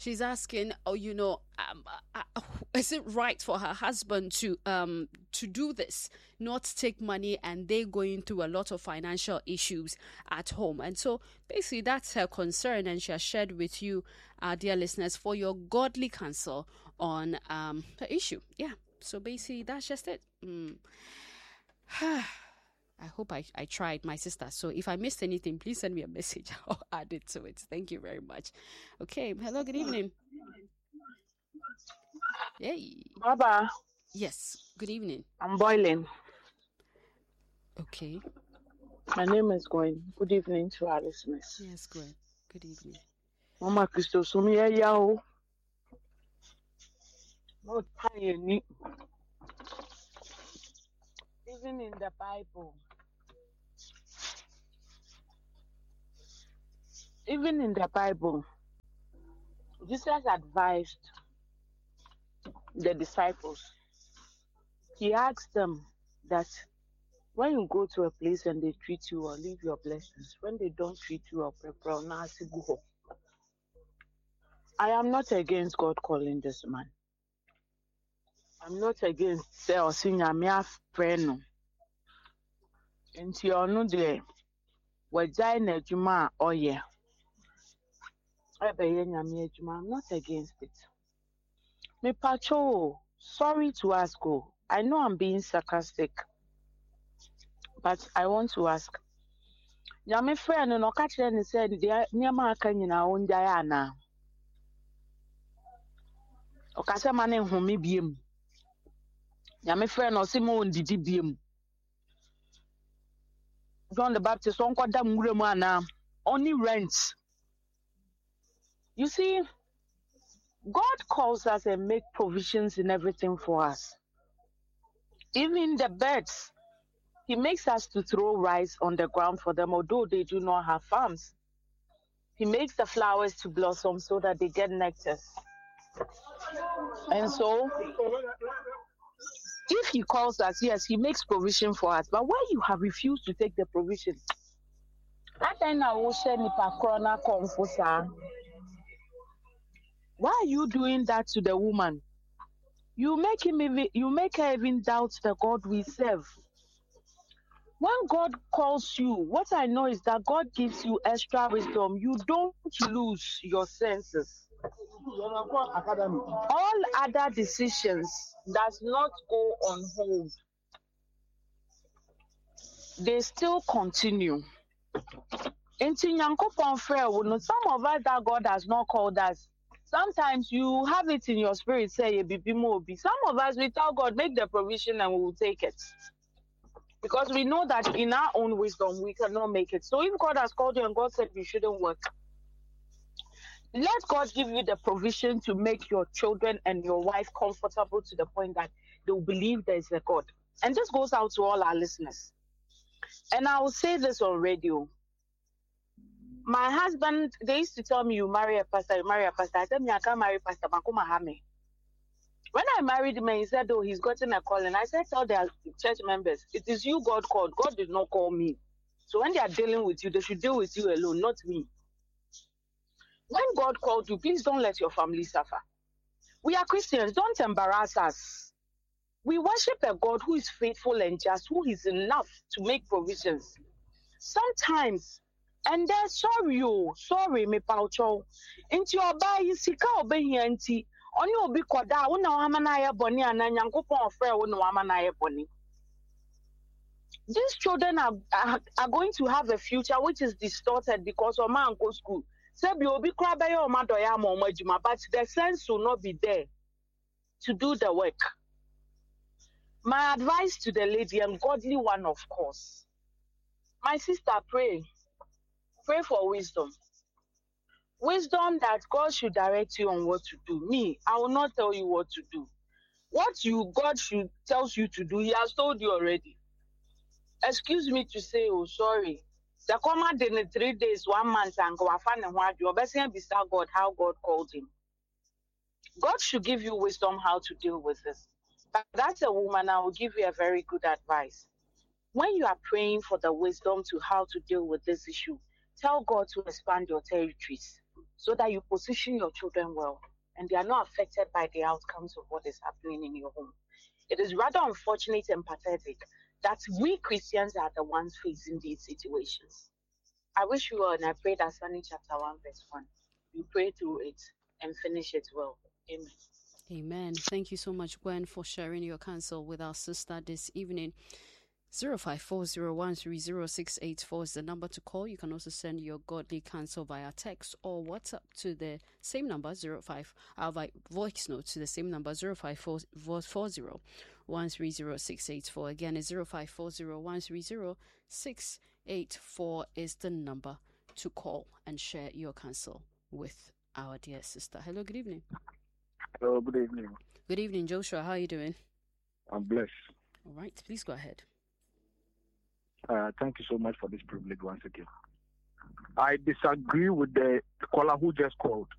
She's asking, is it right for her husband to do this, not take money, and they're going through a lot of financial issues at home? And so basically that's her concern, and she has shared with you, dear listeners, for your godly counsel on the issue. Yeah. So basically that's just it. I hope I tried, my sister. So if I missed anything, please send me a message. I'll add it to it. Thank you very much. Okay. Hello, good evening. Hey. Baba. Yes. Good evening. I'm boiling. Okay. My name is Gwen. Good evening to our listeners. Yes, Gwen. Good evening. Mama Christo Sumi Yao. No tiny. Even in the Bible. Even in the Bible, Jesus advised the disciples. He asked them that when you go to a place and they treat you or leave your blessings, when they don't treat you or prepare, I am not against God calling this man. I'm not against say or senior me friend. Into your no day, we're dying a juma or yeah. I'm not against it. Me pacho, sorry to ask you. I know I'm being sarcastic, but I want to ask. My friend no catch and said the near can you now on Diana. Okasa man whom me beam. My friend or Simon did beam. John the Baptist won't got them mana. Only rents. You see, God calls us and make provisions in everything for us. Even the birds, He makes us to throw rice on the ground for them, although they do not have farms. He makes the flowers to blossom so that they get nectar. And so, if He calls us, yes, He makes provision for us. But why you have refused to take the provision? That time I will share nipa corona confusa. Why are you doing that to the woman? You make her even doubt the God we serve. When God calls you, what I know is that God gives you extra wisdom. You don't lose your senses. All other decisions does not go on hold. They still continue. Some of us that God has not called us. Sometimes you have it in your spirit, say, some of us, we tell God, make the provision and we will take it. Because we know that in our own wisdom, we cannot make it. So if God has called you and God said you shouldn't work, let God give you the provision to make your children and your wife comfortable to the point that they will believe there is a God. And this goes out to all our listeners. And I will say this on radio. My husband, they used to tell me, you marry a pastor, you marry a pastor. I said, I can't marry Pastor Makuma Hame. When I married him, he said, oh, he's gotten a call. And I said, tell their church members, it is you God called. God did not call me. So when they are dealing with you, they should deal with you alone, not me. When God called you, please don't let your family suffer. We are Christians. Don't embarrass us. We worship a God who is faithful and just, who is enough to make provisions. Sometimes, and they're sorry, me paucho. Into your buy, sika obey auntie. Only obi koda, una wamanaya boni, and Yankopon frere, una wamanaya boni. These children are going to have a future which is distorted because of man go school. But the sense will not be there to do the work. My advice to the lady, and godly one, of course. My sister, pray. Pray for wisdom. Wisdom that God should direct you on what to do. Me, I will not tell you what to do. What God should tells you to do, He has told you already. Excuse me to say, oh, sorry. The command in the 3 days, 1 month, and go find what you are beside God, how God called him. God should give you wisdom how to deal with this. But that's a woman, I will give you a very good advice. When you are praying for the wisdom to how to deal with this issue, tell God to expand your territories. so that you position your children well and they are not affected by the outcomes of what is happening in your home. It is rather unfortunate and pathetic that we Christians are the ones facing these situations. I wish you well, and I pray that Sunday chapter 1 verse 1, you pray through it and finish it well. Amen. Amen. Thank you so much, Gwen, for sharing your counsel with our sister this evening. 0540130684 is the number to call. You can also send your godly counsel via text or WhatsApp to the same number, voice note to the same number, 0540130684. Again, it's 0540130684 is the number to call and share your counsel with our dear sister. Hello, good evening. Hello, good evening. Good evening, Joshua. How are you doing? I'm blessed. All right, please go ahead. Thank you so much for this privilege once again. I disagree with the caller who just called.